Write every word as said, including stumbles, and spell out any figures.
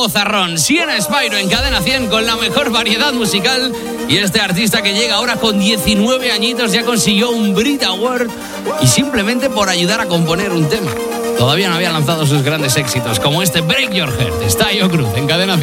vozarrón. Siena Spyro en Cadena cien con la mejor variedad musical. Y este artista que llega ahora con diecinueve añitos ya consiguió un Brit Award y simplemente por ayudar a componer un tema. Todavía no había lanzado sus grandes éxitos como este Break Your Heart. Está Yo Cruz en Cadena cien.